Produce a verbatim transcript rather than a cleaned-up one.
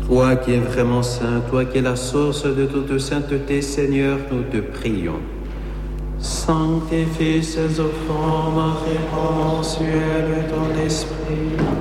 Toi qui es vraiment saint, toi qui es la source de toute sainteté, Seigneur, nous te prions. Sanctifie ces offrandes, répands mensuelles ton esprit.